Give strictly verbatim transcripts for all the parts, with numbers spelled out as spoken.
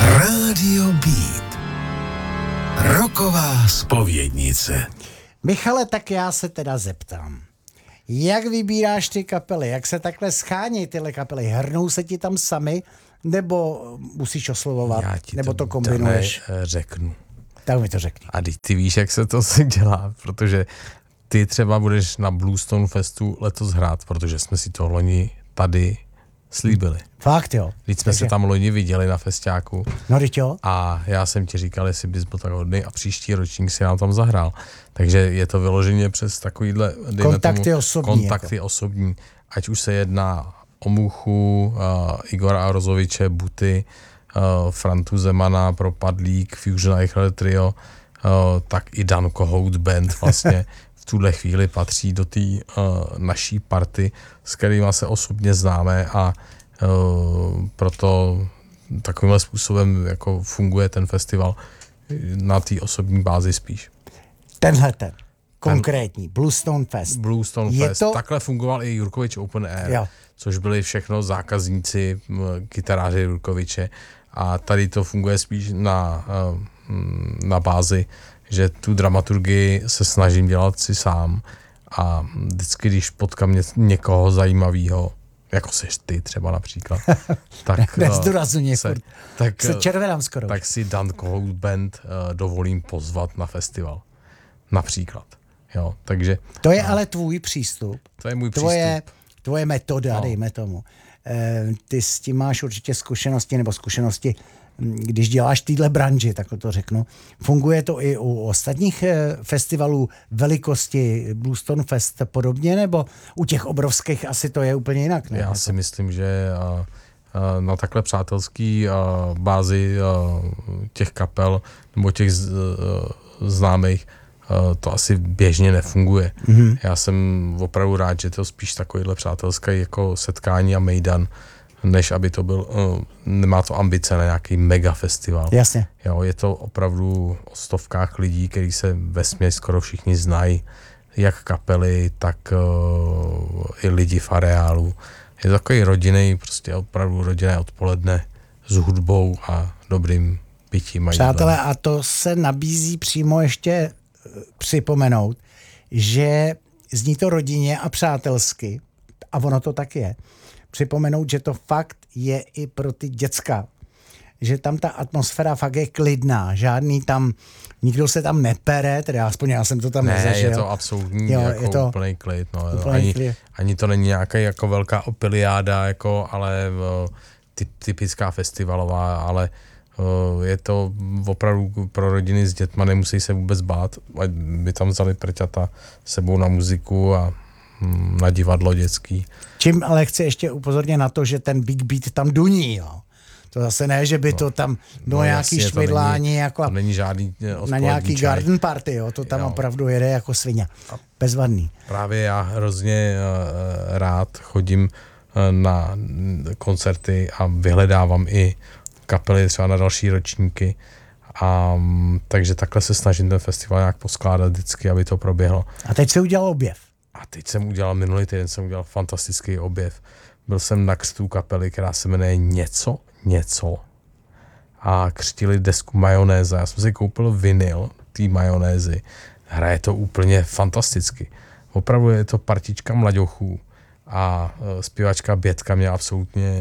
Rádio Beat. Rocková zpovědnice. Michale, tak já se teda zeptám. Jak vybíráš ty kapely? Jak se takhle schání tyhle kapely? Hrnou se ti tam sami? Nebo musíš oslovovat? Já ti nebo to, to kombinuješ? Dané, řeknu. Tak mi to řekni. A ty, ty víš, jak se to se dělá, protože ty třeba budeš na Bluestone Festu letos hrát, protože jsme si to loni tady slíbili. Fakt jo. Když jsme Takže... se tam loni viděli na festiáku. No teď jo. A já jsem ti říkal, jestli bys byl tak hodný a příští ročník si nám tam zahrál. Takže je to vyloženě přes takovýhle kontakty tomu, osobní. Kontakty jako. osobní. Ať už se jedná o Muchu, uh, Igora Arozoviče, Buty, uh, Frantu Zemana, Propadlík, Fusion Eichler Trio, uh, tak i Dan Kohout Band vlastně v tuhle chvíli patří do té uh, naší party, s kterýma se osobně známe a uh, proto takovýmhle způsobem jako funguje ten festival na té osobní bázi spíš. Tenhle ten, konkrétní, Bluestone Fest. Bluestone je Fest. To... Takhle fungoval i Jurkovič Open Air, jo. což byli všechno zákazníci, kytaráři Jurkoviče. A tady to funguje spíš na, na bázi, že tu dramaturgii se snažím dělat si sám a vždycky, když potkám ně, někoho zajímavého, jako seš ty třeba například, tak, Nezdůrazně, se, tak, se červenám skoro. tak si Dan Kohout Band uh, dovolím pozvat na festival. Například. Jo, takže, to je no, ale tvůj přístup. To je můj tvoje, přístup. Tvoje metoda, no. dejme tomu. E, ty s tím máš určitě zkušenosti, nebo zkušenosti, když děláš týhle branži, tak to řeknu. Funguje to i u ostatních e, festivalů velikosti Bluestone Fest podobně, nebo u těch obrovských asi to je úplně jinak? Ne? Já si myslím, že a, a na takhle přátelský a, bázi a, těch kapel nebo těch z, a, známých to asi běžně nefunguje. Mm-hmm. Já jsem opravdu rád, že to spíš takovýhle přátelské jako setkání a mejdan, než aby to byl, uh, nemá to ambice na nějaký mega festival. Jasně. Jo, je to opravdu o stovkách lidí, který se vesměs skoro všichni znají, jak kapely, tak uh, i lidi v areálu. Je to takový rodinný, prostě opravdu rodinné odpoledne s hudbou a dobrým pitím. Přátelé, a to se nabízí přímo ještě připomenout, že zní to rodině a přátelsky, a ono to tak je, připomenout, že to fakt je i pro ty děcka, že tam ta atmosféra fakt je klidná, žádný tam, nikdo se tam nepere, teda aspoň já jsem to tam ne, nezažil. Je to absolutní jo, jako je to úplný klid, no, úplný ani, klid. ani to není nějaká jako velká opiliáda, jako, ale typ, typická festivalová, ale je to opravdu pro rodiny s dětma, nemusí se vůbec bát, ať by tam vzali prťata sebou na muziku a na divadlo dětský. Čím ale chci ještě upozornit na to, že ten Big Beat tam duní, jo. To zase ne, že by no, to tam bylo no, nějaký jasně, švidlání, to není, jako to není žádný na nějaký čaj. garden party, jo. To tam jo. opravdu jede jako svině. Bezvadný. Právě já hrozně uh, rád chodím uh, na koncerty a vyhledávám i kapely třeba na další ročníky. A, takže takhle se snažím ten festival nějak poskládat vždycky, aby to proběhlo. A teď se udělal objev. A teď jsem udělal, minulý týden jsem udělal fantastický objev. Byl jsem na křtu kapely, která se jmenuje Něco, něco. A křtili desku Majonéza. Já jsem si koupil vinyl té Majonézy. Hraje to úplně fantasticky. Opravdu je to partička mlaďochů. A uh, zpěvačka Bětka mě absolutně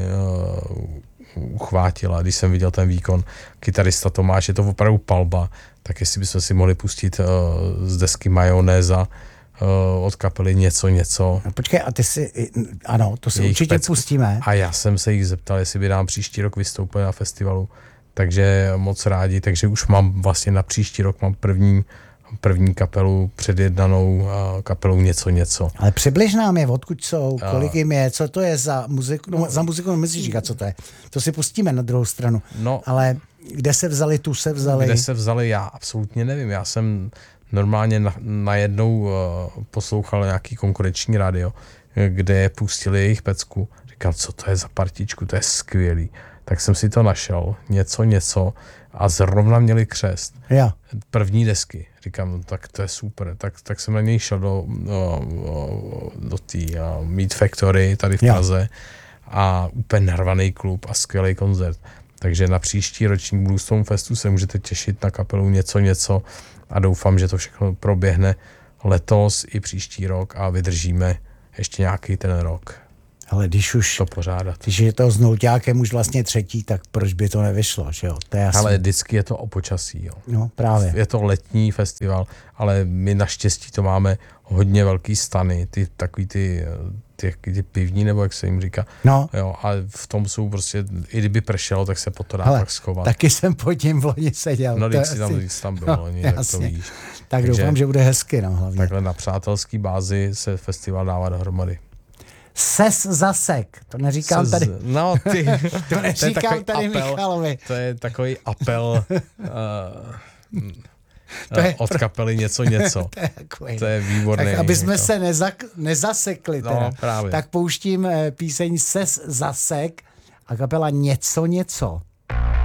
uh, uchvátila, když jsem viděl ten výkon. Kytarista Tomáš, je to opravdu palba. Tak jestli bychom si mohli pustit uh, z desky Majonéza uh, od kapely Něco, něco. No, počkej, a ty si, ano, to si jejich určitě pecku. Pustíme. A já jsem se jich zeptal, jestli by nám příští rok vystoupili na festivalu. Takže moc rádi, takže už mám vlastně na příští rok mám první první kapelu předjednanou kapelou Něco, něco. Ale přibliž nám je, odkud jsou, kolik jim je, co to je za muziku, no za muziku nemyslíš říkat, co to je. To si pustíme na druhou stranu. No, ale kde se vzali, tu se vzali? Kde se vzali, já absolutně nevím. Já jsem normálně na, najednou uh, poslouchal nějaký konkurenční rádio, kde je pustili jejich pecku. Říkám, co to je za partičku, to je skvělý. Tak jsem si to našel, něco, něco a zrovna měli křest. Ja. První desky. Říkám, no, tak to je super. Tak, tak jsem na něj šel do, do, do té Meat Factory tady v Praze ja. A úplně narvaný klub a skvělý koncert. Takže na příští ročník Bluestone Festu se můžete těšit na kapelu Něco něco a doufám, že to všechno proběhne letos i příští rok a vydržíme ještě nějaký ten rok. Ale když už, To pořádat. když je to s Nulťákem už vlastně třetí, tak proč by to nevyšlo, že jo? To je jasný. Ale vždycky je to o počasí, jo. No, právě. Je to letní festival, ale my naštěstí to máme hodně velký stany, ty takový ty, ty, ty pivní, nebo jak se jim říká. No. Jo, a v tom jsou prostě, i kdyby pršelo, tak se po to dá Ale pak schovat. taky jsem pod tím v loni seděl. No, To je když si tam, asi- když tam byl, No, loni, tak to jasně. víš. Tak Takže- doufám, že bude hezky, no, hlavně. Takhle na přátelský bázi se festival dává dohromady. Ses zasek, to neříkám Se tady, z- No, ty, to neříkám takový tady apel. Michalovi. To je takový apel uh, To je od kapely něco něco. To je takový. To je výborný. Tak aby jsme jako. se nezak, nezasekli No, teda, právě. tak pouštím eh, píseň Ses zasek a kapela Něco něco.